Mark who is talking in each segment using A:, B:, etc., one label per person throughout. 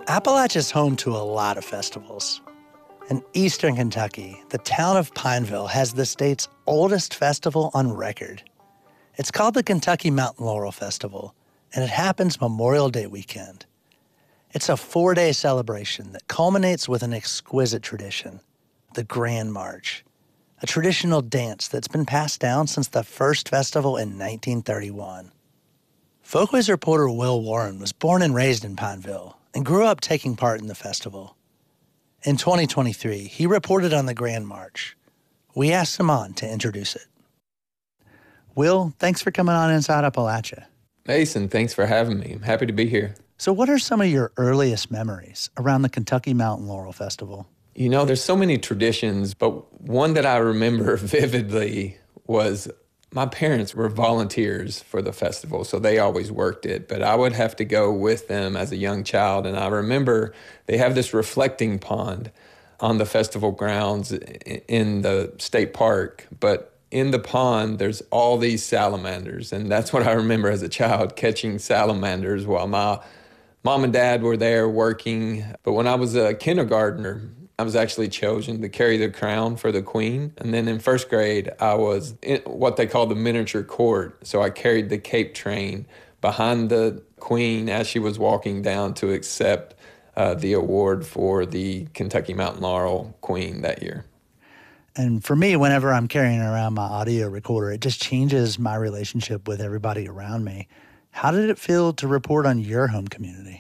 A: Appalachia is home to a lot of festivals. In eastern Kentucky, the town of Pineville has the state's oldest festival on record. It's called the Kentucky Mountain Laurel Festival, and it happens Memorial Day weekend. It's a 4-day celebration that culminates with an exquisite tradition, the Grand March, a traditional dance that's been passed down since the first festival in 1931. Folkways reporter Will Warren was born and raised in Pineville and grew up taking part in the festival. In 2023, he reported on the Grand March. We asked him on to introduce it. Will, thanks for coming on Inside Appalachia.
B: Mason, thanks for having me. I'm happy to be here.
A: So what are some of your earliest memories around the Kentucky Mountain Laurel Festival?
B: You know, there's so many traditions, but one that I remember vividly was my parents were volunteers for the festival, so they always worked it, but I would have to go with them as a young child. And I remember they have this reflecting pond on the festival grounds in the state park, but in the pond, there's all these salamanders. And that's what I remember as a child, catching salamanders while my mom and dad were there working. But when I was a kindergartner, I was actually chosen to carry the crown for the queen. And then in first grade, I was in what they call the miniature court. So I carried the cape train behind the queen as she was walking down to accept the award for the Kentucky Mountain Laurel Queen that year.
A: And for me, whenever I'm carrying around my audio recorder, it just changes my relationship with everybody around me. How did it feel to report on your home community?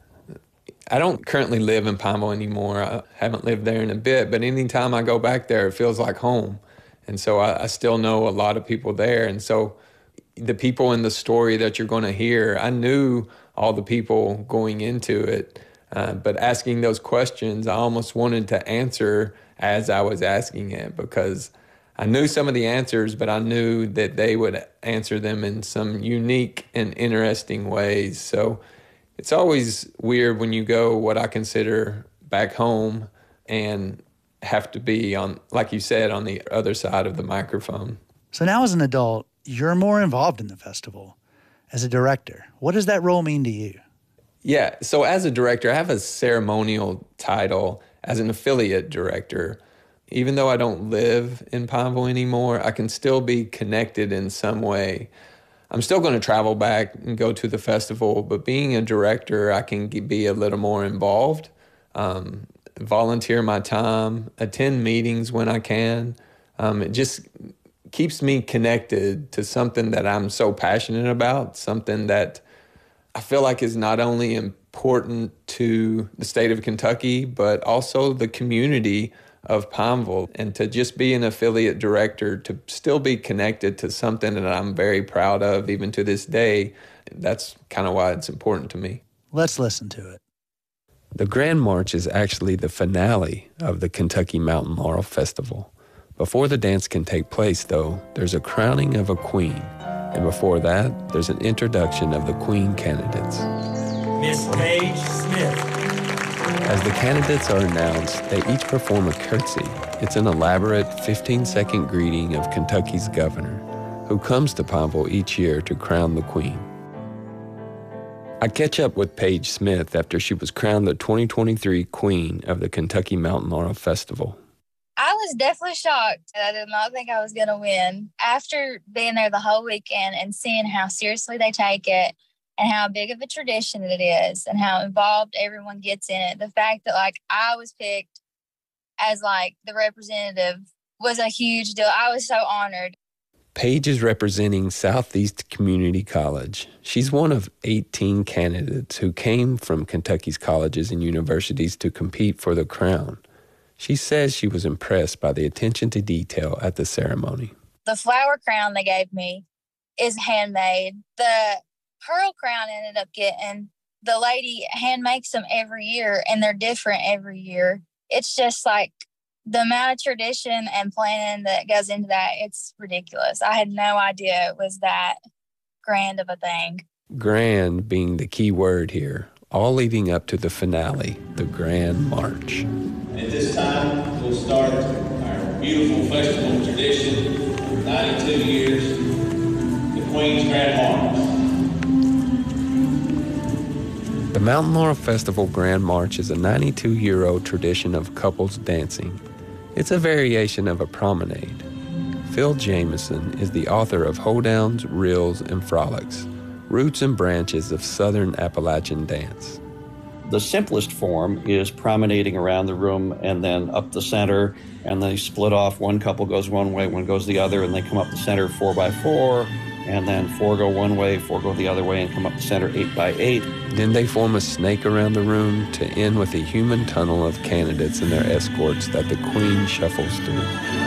B: I don't currently live in Pineville anymore. I haven't lived there in a bit, but anytime I go back there, it feels like home. And so I still know a lot of people there. And so the people in the story that you're going to hear, I knew all the people going into it, but asking those questions, I almost wanted to answer as I was asking it because I knew some of the answers, but I knew that they would answer them in some unique and interesting ways. So it's always weird when you go what I consider back home and have to be on, like you said, on the other side of the microphone.
A: So now as an adult, you're more involved in the festival. As a director, what does that role mean to you?
B: Yeah, so as a director, I have a ceremonial title as an affiliate director. Even though I don't live in Pineville anymore, I can still be connected in some way. I'm still going to travel back and go to the festival, but being a director, I can be a little more involved, volunteer my time, attend meetings when I can. It just keeps me connected to something that I'm so passionate about, something that I feel like is not only important to the state of Kentucky, but also the community of Pineville. And to just be an affiliate director, to still be connected to something that I'm very proud of even to this day, that's kind of why it's important to me.
A: Let's listen to it.
B: The Grand March is actually the finale of the Kentucky Mountain Laurel Festival. Before the dance can take place, though, there's a crowning of a queen. And before that, there's an introduction of the queen candidates.
C: Miss Paige Smith.
B: As the candidates are announced, they each perform a curtsy. It's an elaborate 15-second greeting of Kentucky's governor, who comes to Pineville each year to crown the queen. I catch up with Paige Smith after she was crowned the 2023 queen of the Kentucky Mountain Laurel Festival.
D: I was definitely shocked. I did not think I was going to win. After being there the whole weekend and seeing how seriously they take it and how big of a tradition it is and how involved everyone gets in it, the fact that, I was picked as, the representative was a huge deal. I was so honored.
B: Paige is representing Southeast Community College. She's one of 18 candidates who came from Kentucky's colleges and universities to compete for the crown. She says she was impressed by the attention to detail at the ceremony.
D: The flower crown they gave me is handmade. The pearl crown I ended up getting, the lady hand makes them every year, and they're different every year. It's just the amount of tradition and planning that goes into that, it's ridiculous. I had no idea it was that grand of a thing.
B: Grand being the key word here, all leading up to the finale, the Grand March.
E: At this time, we'll start our beautiful festival tradition for 92 years, the Queen's Grand March.
B: The Mountain Laurel Festival Grand March is a 92-year-old tradition of couples dancing. It's a variation of a promenade. Phil Jameson is the author of Hoedowns, Reels, and Frolics, Roots and Branches of Southern Appalachian Dance.
F: The simplest form is promenading around the room and then up the center, and they split off. One couple goes one way, one goes the other, and they come up the center 4x4, and then 4 go one way, 4 go the other way, and come up the center 8x8.
B: Then they form a snake around the room to end with a human tunnel of candidates and their escorts that the queen shuffles through.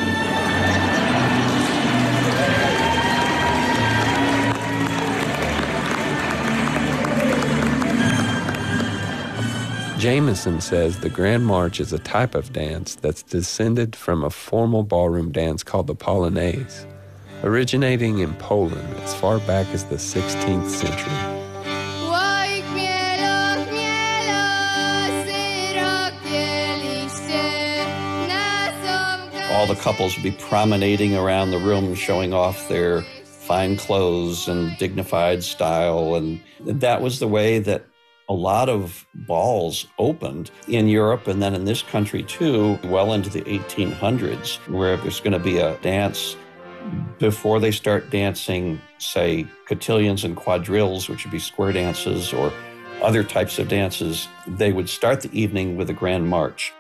B: Jameson says the Grand March is a type of dance that's descended from a formal ballroom dance called the Polonaise, originating in Poland as far back as the 16th century.
F: All the couples would be promenading around the room, showing off their fine clothes and dignified style. And that was the way that a lot of balls opened in Europe and then in this country too, well into the 1800s, where there's going to be a dance before they start dancing, say, cotillions and quadrilles, which would be square dances or other types of dances. They would start the evening with a grand march.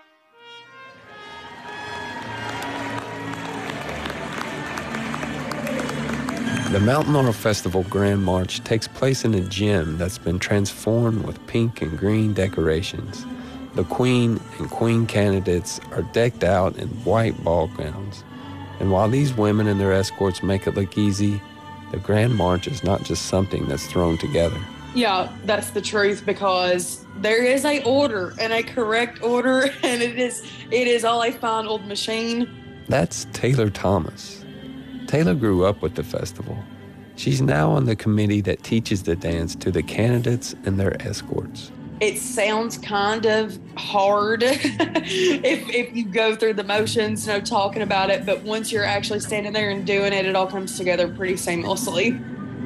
B: The Mountain Laurel Festival Grand March takes place in a gym that's been transformed with pink and green decorations. The queen and queen candidates are decked out in white ball gowns. And while these women and their escorts make it look easy, the Grand March is not just something that's thrown together.
G: Yeah, that's the truth, because there is a order and a correct order, and it is all a fine old machine.
B: That's Taylor Thomas. Taylor grew up with the festival. She's now on the committee that teaches the dance to the candidates and their escorts.
G: It sounds kind of hard if you go through the motions, talking about it, but once you're actually standing there and doing it, it all comes together pretty seamlessly.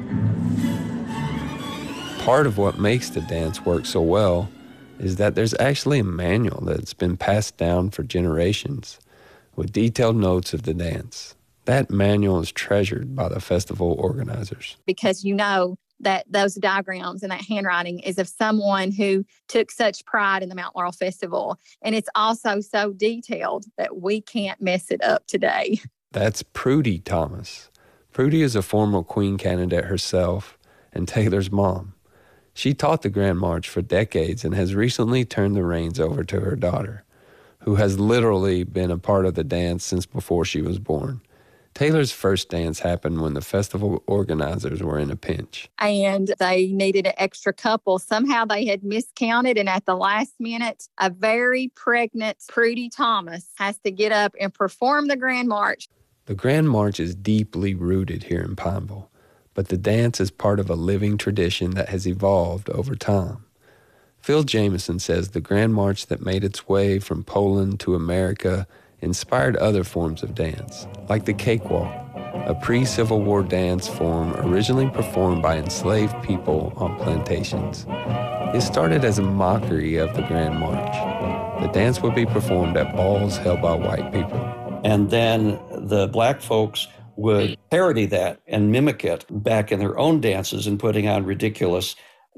B: Part of what makes the dance work so well is that there's actually a manual that's been passed down for generations with detailed notes of the dance. That manual is treasured by the festival organizers.
H: Because that those diagrams and that handwriting is of someone who took such pride in the Mount Laurel Festival. And it's also so detailed that we can't mess it up today.
B: That's Prudy Thomas. Prudy is a former queen candidate herself and Taylor's mom. She taught the Grand March for decades and has recently turned the reins over to her daughter, who has literally been a part of the dance since before she was born. Taylor's first dance happened when the festival organizers were in a pinch.
H: And they needed an extra couple. Somehow they had miscounted, and at the last minute, a very pregnant Prudy Thomas has to get up and perform the Grand March.
B: The Grand March is deeply rooted here in Pineville, but the dance is part of a living tradition that has evolved over time. Phil Jameson says the Grand March that made its way from Poland to America inspired other forms of dance, like the cakewalk, a pre-Civil War dance form originally performed by enslaved people on plantations. It started as a mockery of the Grand March. The dance would be performed at balls held by white people.
F: And then the black folks would parody that and mimic it back in their own dances and putting on ridiculous,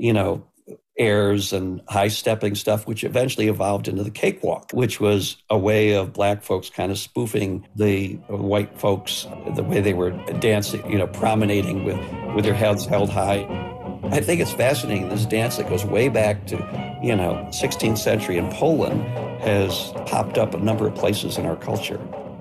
F: airs and high-stepping stuff, which eventually evolved into the cakewalk, which was a way of black folks kind of spoofing the white folks, the way they were dancing, promenading with their heads held high. I think it's fascinating. This dance that goes way back to, 16th century in Poland has popped up a number of places in our culture.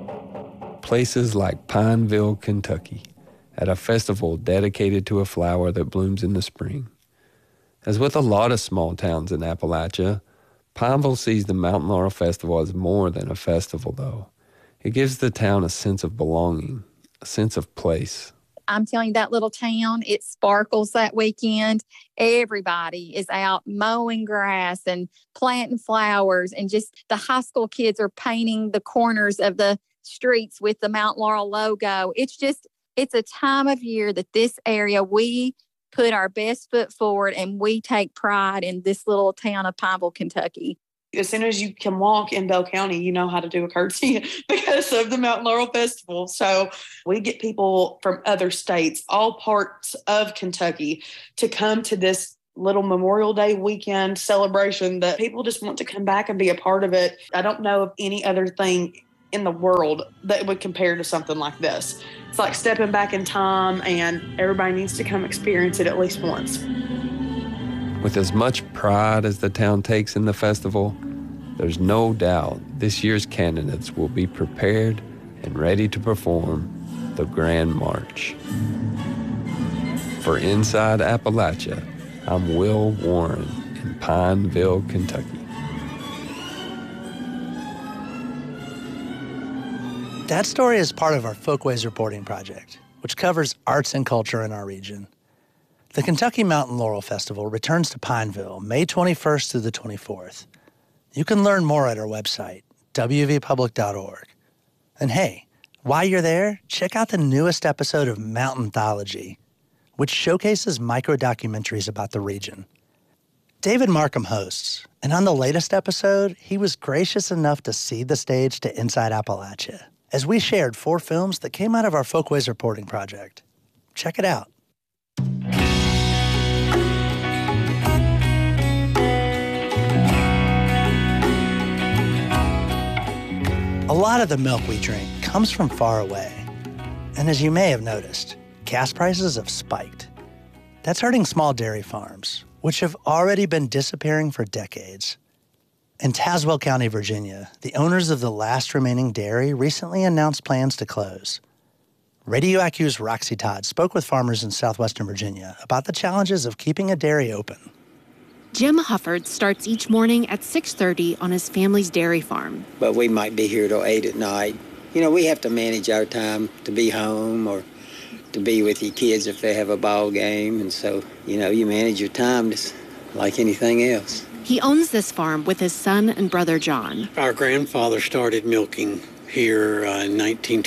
B: Places like Pineville, Kentucky, at a festival dedicated to a flower that blooms in the spring. As with a lot of small towns in Appalachia, Pineville sees the Mountain Laurel Festival as more than a festival, though. It gives the town a sense of belonging, a sense of place.
H: I'm telling you, that little town, it sparkles that weekend. Everybody is out mowing grass and planting flowers, and just the high school kids are painting the corners of the streets with the Mount Laurel logo. It's a time of year that this area, we put our best foot forward, and we take pride in this little town of Pineville, Kentucky.
G: As soon as you can walk in Bell County, you know how to do a curtsy because of the Mountain Laurel Festival. So we get people from other states, all parts of Kentucky, to come to this little Memorial Day weekend celebration that people just want to come back and be a part of it. I don't know of any other thing in the world that would compare to something like this. It's like stepping back in time, and everybody needs to come experience it at least once.
B: With as much pride as the town takes in the festival, there's no doubt this year's candidates will be prepared and ready to perform the Grand March. For Inside Appalachia, I'm Will Warren in Pineville, Kentucky.
A: That story is part of our Folkways reporting project, which covers arts and culture in our region. The Kentucky Mountain Laurel Festival returns to Pineville May 21st through the 24th. You can learn more at our website, wvpublic.org. And hey, while you're there, check out the newest episode of Mountainthology, which showcases micro-documentaries about the region. David Markham hosts, and on the latest episode, he was gracious enough to cede the stage to Inside Appalachia, as we shared 4 films that came out of our Folkways reporting project. Check it out. A lot of the milk we drink comes from far away. And as you may have noticed, gas prices have spiked. That's hurting small dairy farms, which have already been disappearing for decades. In Tazewell County, Virginia, the owners of the last remaining dairy recently announced plans to close. Radio IQ's Roxy Todd spoke with farmers in southwestern Virginia about the challenges of keeping a dairy open.
I: Jim Hufford starts each morning at 6:30 on his family's dairy farm.
J: But we might be here till 8 at night. You know, we have to manage our time to be home or to be with your kids if they have a ball game. And so, you know, you manage your time just like anything else.
I: He owns this farm with his son and brother John.
K: Our grandfather started milking here in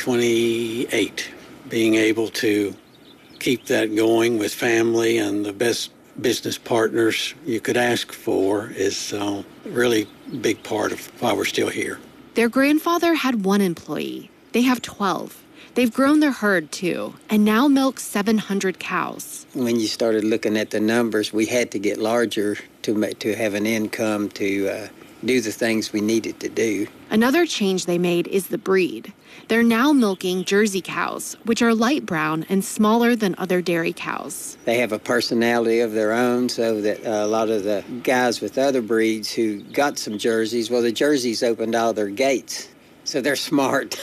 K: 1928. Being able to keep that going with family and the best business partners you could ask for is a really big part of why we're still here.
I: Their grandfather had 1 employee. They have 12. They've grown their herd too, and now milk 700 cows.
J: When you started looking at the numbers, we had to get larger to have an income to do the things we needed to do.
I: Another change they made is the breed. They're now milking Jersey cows, which are light brown and smaller than other dairy cows.
J: They have a personality of their own, so that a lot of the guys with other breeds who got some Jerseys, well, the Jerseys opened all their gates, so they're smart.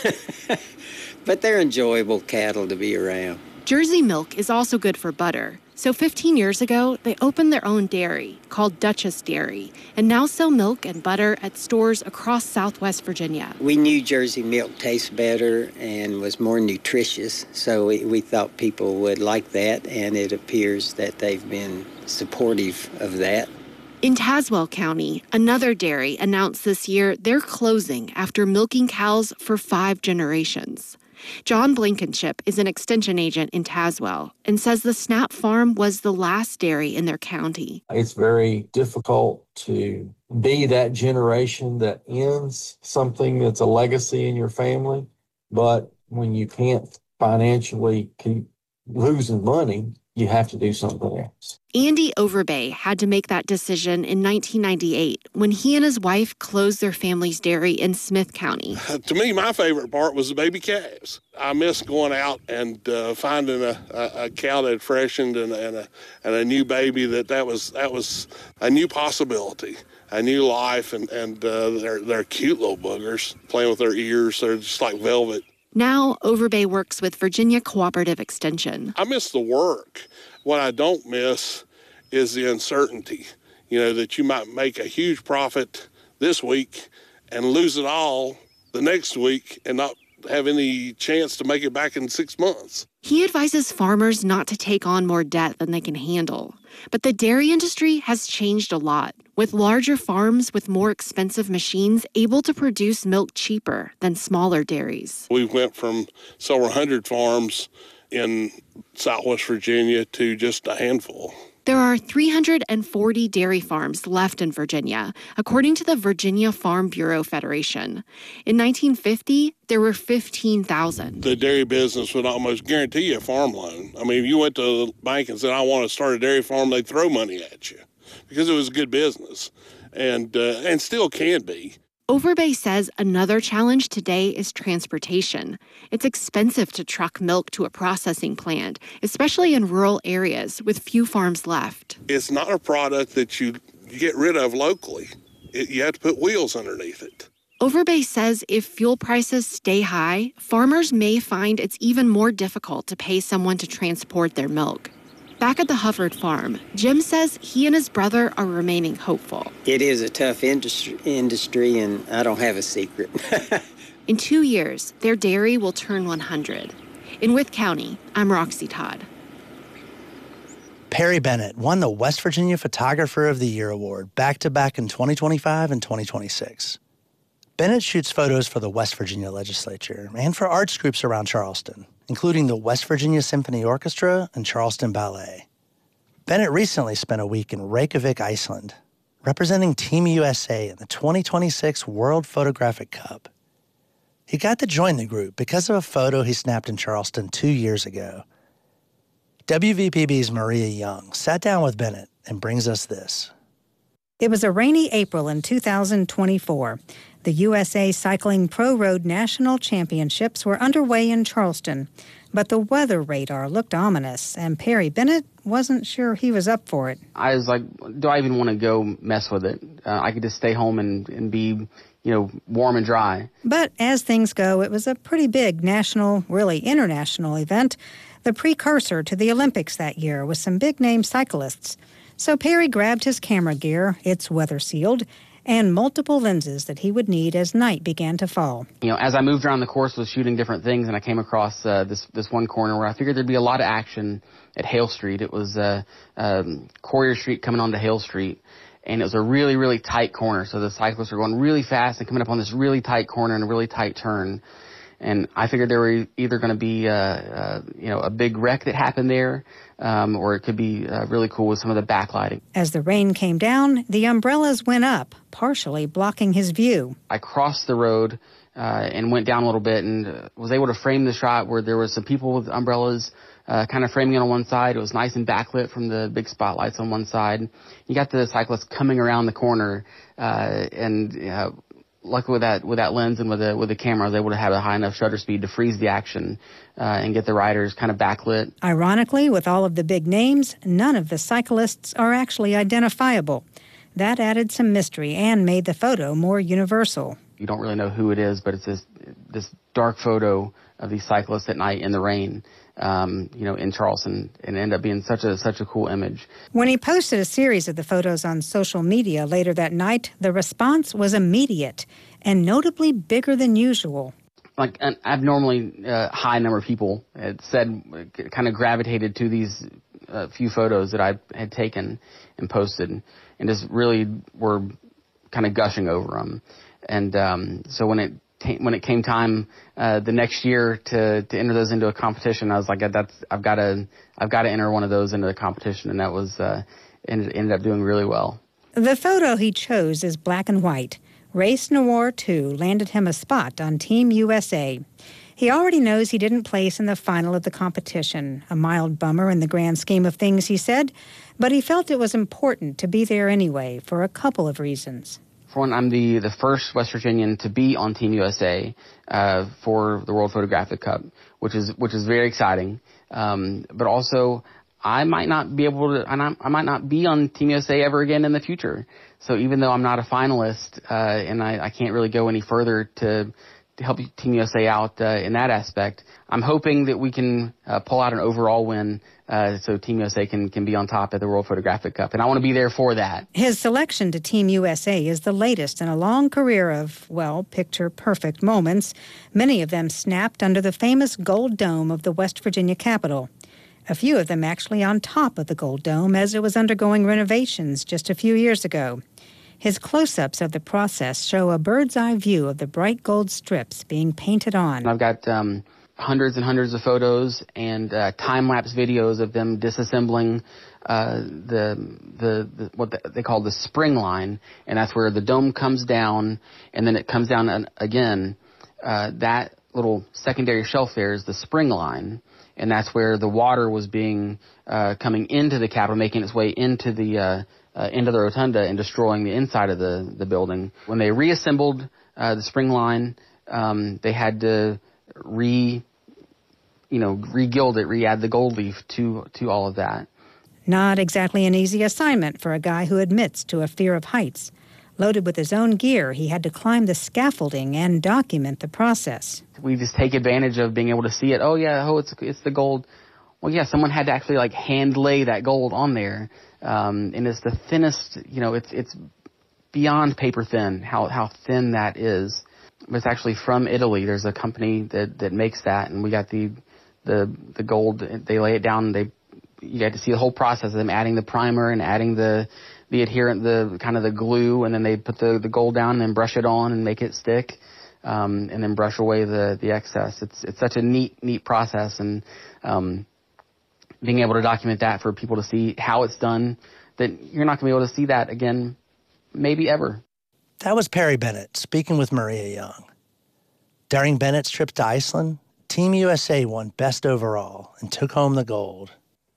J: But they're enjoyable cattle to be around.
I: Jersey milk is also good for butter. So 15 years ago, they opened their own dairy called Duchess Dairy and now sell milk and butter at stores across Southwest Virginia.
J: We knew Jersey milk tastes better and was more nutritious, so we thought people would like that, and it appears that they've been supportive of that.
I: In Tazewell County, another dairy announced this year they're closing after milking cows for 5 generations. John Blankenship is an extension agent in Tazewell and says the Snap Farm was the last dairy in their county.
L: It's very difficult to be that generation that ends something that's a legacy in your family, but when you can't financially keep losing money, you have to do something else.
I: Andy Overbay had to make that decision in 1998 when he and his wife closed their family's dairy in Smith County.
M: To me, my favorite part was the baby calves. I miss going out and finding a cow that had freshened and a new baby. That was a new possibility, a new life, and they're cute little boogers playing with their ears. They're just like velvet.
I: Now, Overbay works with Virginia Cooperative Extension.
M: I miss the work. What I don't miss is the uncertainty, that you might make a huge profit this week and lose it all the next week and not have any chance to make it back in 6 months.
I: He advises farmers not to take on more debt than they can handle. But the dairy industry has changed a lot, with larger farms with more expensive machines able to produce milk cheaper than smaller dairies.
M: We went from several hundred farms in Southwest Virginia to just a handful.
I: There are 340 dairy farms left in Virginia, according to the Virginia Farm Bureau Federation. In 1950, there were 15,000.
M: The dairy business would almost guarantee you a farm loan. I mean, if you went to the bank and said, I want to start a dairy farm, they'd throw money at you because it was good business and still can be.
I: Overbay says another challenge today is transportation. It's expensive to truck milk to a processing plant, especially in rural areas with few farms left.
M: It's not a product that you get rid of locally. You have to put wheels underneath it.
I: Overbay says if fuel prices stay high, farmers may find it's even more difficult to pay someone to transport their milk. Back at the Hufford farm, Jim says he and his brother are remaining hopeful.
J: It is a tough industry, and I don't have a secret.
I: In 2 years, their dairy will turn 100. In Wythe County, I'm Roxy Todd.
A: Perry Bennett won the West Virginia Photographer of the Year award back-to-back in 2025 and 2026. Bennett shoots photos for the West Virginia legislature and for arts groups around Charleston, including the West Virginia Symphony Orchestra and Charleston Ballet. Bennett recently spent a week in Reykjavik, Iceland, representing Team USA in the 2026 World Photographic Cup. He got to join the group because of a photo he snapped in Charleston 2 years ago. WVPB's Maria Young sat down with Bennett and brings us this.
N: It was a rainy April in 2024. The USA Cycling Pro Road National Championships were underway in Charleston, but the weather radar looked ominous, and Perry Bennett wasn't sure he was up for it.
O: I was like, do I even want to go mess with it? I could just stay home and be, warm and dry.
N: But as things go, it was a pretty big national, really international event, the precursor to the Olympics that year with some big-name cyclists. So Perry grabbed his camera gear, it's weather-sealed, and multiple lenses that he would need as night began to fall.
O: As I moved around the course, was shooting different things, and I came across this one corner where I figured there'd be a lot of action at Hale Street. It was Courier Street coming onto Hale Street, and it was a really, really tight corner. So the cyclists were going really fast and coming up on this really tight corner and a really tight turn. And I figured there were either going to be a big wreck that happened there, or it could be really cool with some of the backlighting.
N: As the rain came down, the umbrellas went up, partially blocking his view.
O: I crossed the road and went down a little bit and was able to frame the shot where there were some people with umbrellas kind of framing it on one side. It was nice and backlit from the big spotlights on one side. You got the cyclists coming around the corner luckily with that lens and with the camera, I was able to have a high enough shutter speed to freeze the action and get the riders kind of backlit.
N: Ironically, with all of the big names, none of the cyclists are actually identifiable. That added some mystery and made the photo more universal.
O: You don't really know who it is, but it's this dark photo of these cyclists at night in the rain, in Charleston, and it ended up being such a cool image.
N: When he posted a series of the photos on social media later that night, the response was immediate and notably bigger than usual.
O: Like, abnormally high number of people kind of gravitated to these few photos that I had taken and posted, and just really were kind of gushing over them. And so when it came time the next year to enter those into a competition, I was like, I've got to enter one of those into the competition, and that was ended up doing really well.
N: The photo he chose is black and white. Race Noir 2 landed him a spot on Team USA. He already knows he didn't place in the final of the competition, a mild bummer in the grand scheme of things, he said, but he felt it was important to be there anyway for a couple of reasons.
O: For one, I'm the first West Virginian to be on Team USA for the World Photographic Cup, which is very exciting. But also, I might not be on Team USA ever again in the future. So even though I'm not a finalist and I can't really go any further to help Team USA out in that aspect, I'm hoping that we can pull out an overall win so Team USA can be on top at the World Photographic Cup. And I want to be there for that.
N: His selection to Team USA is the latest in a long career of, picture-perfect moments, many of them snapped under the famous Gold Dome of the West Virginia Capitol. A few of them actually on top of the Gold Dome as it was undergoing renovations just a few years ago. His close-ups of the process show a bird's-eye view of the bright gold strips being painted on.
O: I've got hundreds and hundreds of photos and time-lapse videos of them disassembling they call the spring line, and that's where the dome comes down, and then it comes down again. That little secondary shelf there is the spring line, and that's where the water was being coming into the Capitol, making its way into the rotunda and destroying the inside of the building. When they reassembled the spring line, they had to re-gild it, re-add the gold leaf to all of that.
N: Not exactly an easy assignment for a guy who admits to a fear of heights. Loaded with his own gear, he had to climb the scaffolding and document the process.
O: We just take advantage of being able to see it. It's the gold. Well, yeah, someone had to actually hand lay that gold on there, and it's the thinnest. It's beyond paper thin. How thin that is. It's actually from Italy. There's a company that makes that, and we got the gold. They lay it down. You got to see the whole process of them adding the primer and adding the adherent, the kind of the glue, and then they put the gold down and then brush it on and make it stick, and then brush away the excess. It's such a neat process, and being able to document that for people to see how it's done, that you're not going to be able to see that again, maybe ever.
A: That was Perry Bennett speaking with Maria Young. During Bennett's trip to Iceland, Team USA won Best Overall and took home the gold.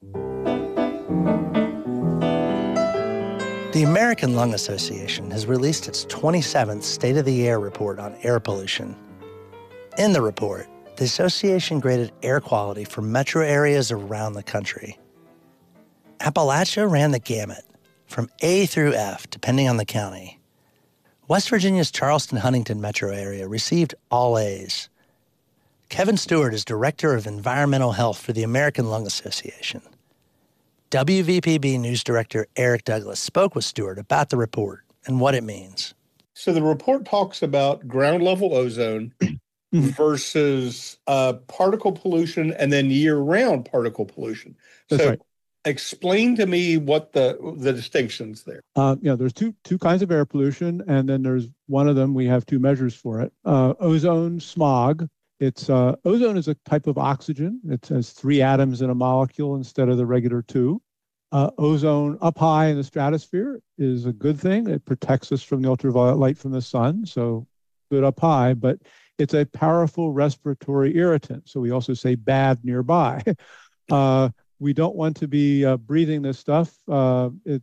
A: The American Lung Association has released its 27th State of the Air report on air pollution. In the report, the association graded air quality for metro areas around the country. Appalachia ran the gamut, from A through F, depending on the county. West Virginia's Charleston-Huntington metro area received all A's. Kevin Stewart is Director of Environmental Health for the American Lung Association. WVPB News Director Eric Douglas spoke with Stewart about the report and what it means.
P: So the report talks about ground level ozone versus particle pollution and then year-round particle pollution.
Q: That's right.
P: Explain to me what the distinctions there.
Q: There's two kinds of air pollution, and then there's one of them, we have two measures for it. Ozone smog. It's ozone is a type of oxygen. It has 3 atoms in a molecule instead of the regular 2. Ozone up high in the stratosphere is a good thing. It protects us from the ultraviolet light from the sun, so good up high, but it's a powerful respiratory irritant. So we also say bad nearby. We don't want to be breathing this stuff. It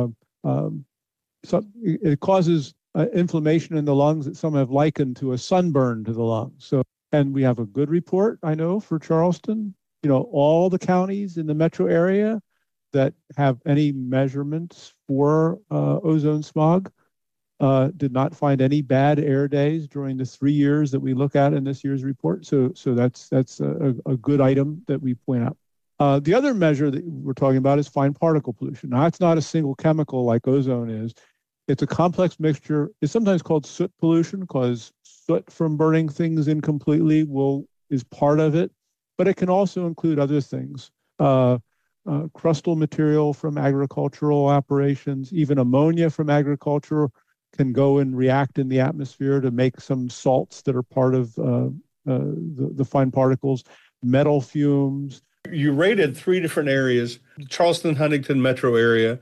Q: causes inflammation in the lungs that some have likened to a sunburn to the lungs. And we have a good report, I know, for Charleston. All the counties in the metro area that have any measurements for ozone smog did not find any bad air days during the 3 years that we look at in this year's report. So that's a good item that we point out. The other measure that we're talking about is fine particle pollution. Now, it's not a single chemical like ozone is. It's a complex mixture. It's sometimes called soot pollution because soot from burning things incompletely is part of it, but it can also include other things. Crustal material from agricultural operations, even ammonia from agriculture can go and react in the atmosphere to make some salts that are part of the fine particles, metal fumes.
P: You rated 3 different areas, Charleston-Huntington metro area.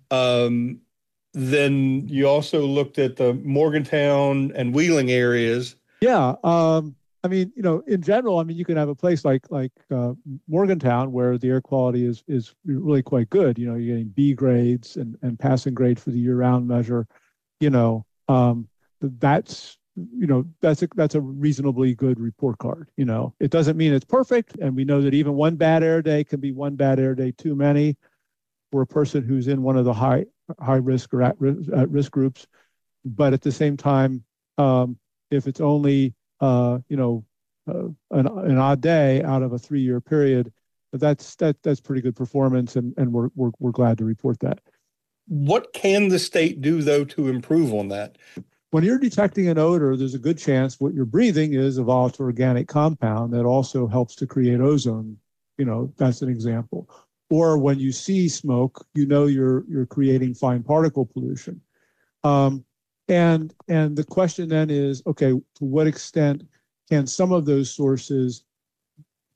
P: Then you also looked at the Morgantown and Wheeling areas.
Q: Yeah. In general, you can have a place like Morgantown where the air quality is really quite good. You're getting B grades and passing grade for the year-round measure. That's a reasonably good report card. It doesn't mean it's perfect, and we know that even one bad air day can be one bad air day too many for a person who's in one of the high risk or at risk groups. But at the same time, if it's only an odd day out of a 3-year period, that's pretty good performance, and we're glad to report that.
P: What can the state do though to improve on that?
Q: When you're detecting an odor, there's a good chance what you're breathing is a volatile organic compound that also helps to create ozone. That's an example. Or when you see smoke, you're creating fine particle pollution. And the question then is, okay, to what extent can some of those sources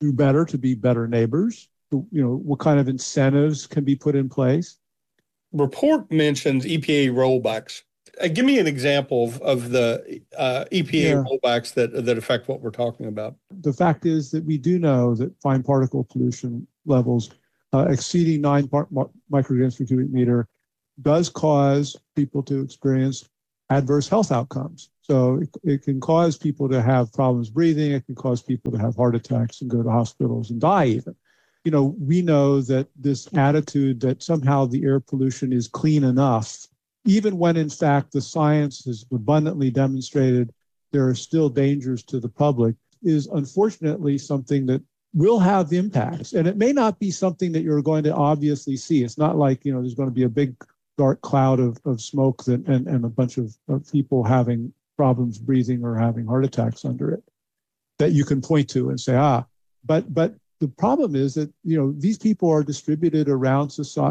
Q: do better to be better neighbors? What kind of incentives can be put in place?
P: Report mentions EPA rollbacks. Give me an example of the EPA rollbacks that affect what we're talking about.
Q: The fact is that we do know that fine particle pollution levels exceeding 9 micrograms per cubic meter does cause people to experience adverse health outcomes. So it can cause people to have problems breathing. It can cause people to have heart attacks and go to hospitals and die even. We know that this attitude that somehow the air pollution is clean enough, even when in fact the science has abundantly demonstrated there are still dangers to the public, is unfortunately something that will have impacts. And it may not be something that you're going to obviously see. It's not like, there's going to be a big dark cloud of smoke and a bunch of people having problems breathing or having heart attacks under it that you can point to and say, but the problem is that, these people are distributed around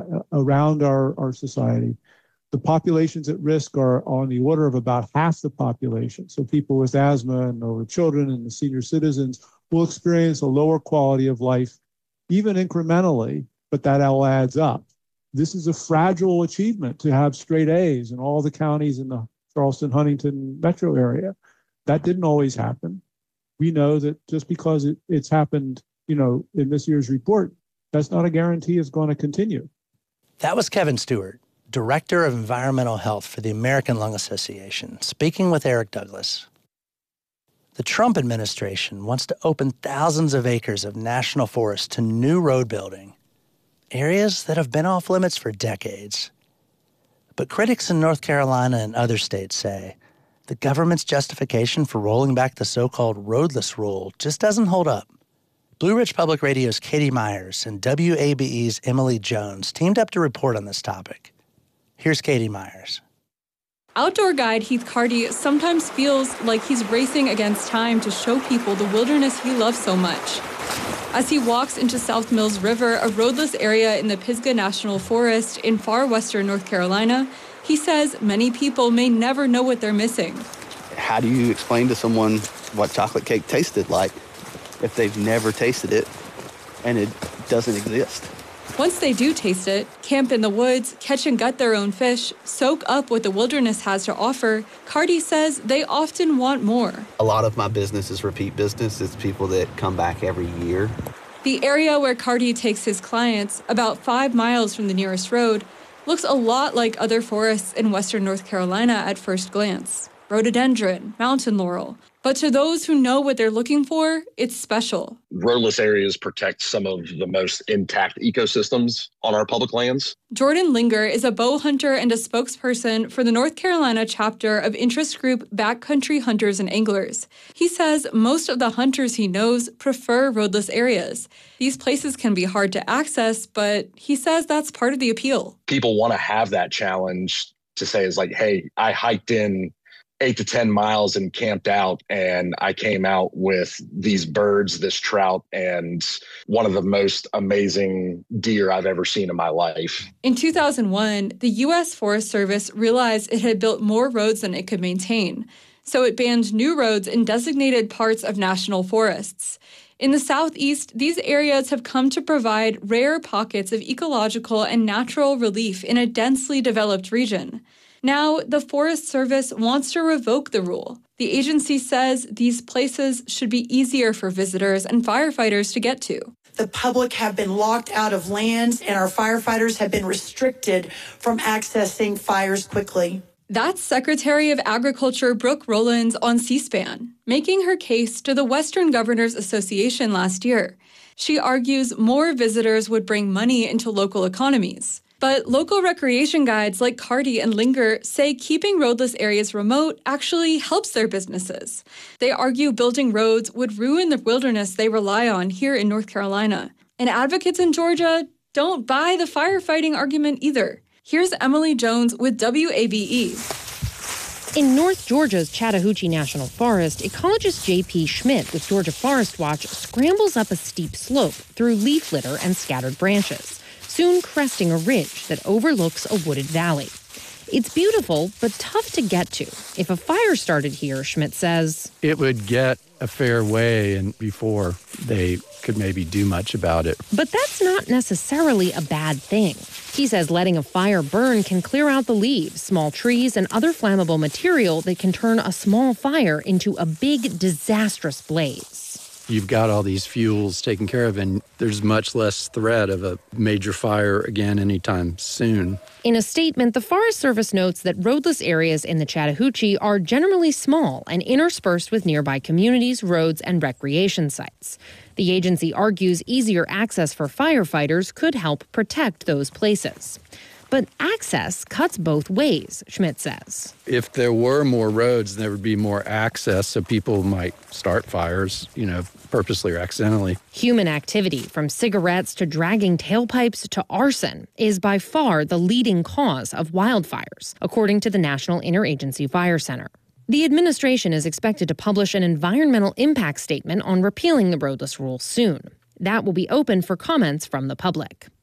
Q: our society. The populations at risk are on the order of about half the population. So people with asthma and older children and the senior citizens will experience a lower quality of life, even incrementally, but that all adds up. This is a fragile achievement to have straight A's in all the counties in the Charleston-Huntington metro area. That didn't always happen. We know that just because it's happened, in this year's report, that's not a guarantee it's going to continue.
A: That was Kevin Stewart, Director of Environmental Health for the American Lung Association, speaking with Eric Douglas. The Trump administration wants to open thousands of acres of national forest to new road building, areas that have been off limits for decades. But critics in North Carolina and other states say the government's justification for rolling back the so-called roadless rule just doesn't hold up. Blue Ridge Public Radio's Katie Myers and WABE's Emily Jones teamed up to report on this topic. Here's Katie Myers.
R: Outdoor guide Heath Carty sometimes feels like he's racing against time to show people the wilderness he loves so much. As he walks into South Mills River, a roadless area in the Pisgah National Forest in far western North Carolina, he says many people may never know what they're missing.
S: How do you explain to someone what chocolate cake tasted like if they've never tasted it and it doesn't exist?
R: Once they do taste it, camp in the woods, catch and gut their own fish, soak up what the wilderness has to offer, Carty says they often want more.
S: A lot of my business is repeat business. It's people that come back every year.
R: The area where Carty takes his clients, about 5 miles from the nearest road, looks a lot like other forests in western North Carolina at first glance. Rhododendron, mountain laurel. But to those who know what they're looking for, it's special.
T: Roadless areas protect some of the most intact ecosystems on our public lands.
R: Jordan Linger is a bow hunter and a spokesperson for the North Carolina chapter of interest group Backcountry Hunters and Anglers. He says most of the hunters he knows prefer roadless areas. These places can be hard to access, but he says that's part of the appeal.
T: People want to have that challenge to say is like, hey, I hiked in 8 to 10 miles and camped out, and I came out with these birds, this trout, and one of the most amazing deer I've ever seen in my life.
R: In 2001, the U.S. Forest Service realized it had built more roads than it could maintain, so it banned new roads in designated parts of national forests. In the Southeast, these areas have come to provide rare pockets of ecological and natural relief in a densely developed region. Now, the Forest Service wants to revoke the rule. The agency says these places should be easier for visitors and firefighters to get to.
U: The public have been locked out of lands, and our firefighters have been restricted from accessing fires quickly.
R: That's Secretary of Agriculture Brooke Rollins on C-SPAN, making her case to the Western Governors Association last year. She argues more visitors would bring money into local economies. But local recreation guides like Carty and Linger say keeping roadless areas remote actually helps their businesses. They argue building roads would ruin the wilderness they rely on here in North Carolina. And advocates in Georgia don't buy the firefighting argument either. Here's Emily Jones with WABE.
V: In North Georgia's Chattahoochee National Forest, ecologist J.P. Schmidt with Georgia Forest Watch scrambles up a steep slope through leaf litter and scattered branches, soon cresting a ridge that overlooks a wooded valley. It's beautiful, but tough to get to. If a fire started here, Schmidt says,
C: it would get a fair way and before they could maybe do much about it.
V: But that's not necessarily a bad thing. He says letting a fire burn can clear out the leaves, small trees, and other flammable material that can turn a small fire into a big, disastrous blaze.
C: You've got all these fuels taken care of, and there's much less threat of a major fire again anytime soon.
V: In a statement, the Forest Service notes that roadless areas in the Chattahoochee are generally small and interspersed with nearby communities, roads, and recreation sites. The agency argues easier access for firefighters could help protect those places. But access cuts both ways, Schmidt says.
C: If there were more roads, there would be more access, so people might start fires, purposely or accidentally.
V: Human activity, from cigarettes to dragging tailpipes to arson, is by far the leading cause of wildfires, according to the National Interagency Fire Center. The administration is expected to publish an environmental impact statement on repealing the roadless rule soon. That will be open for comments from the public.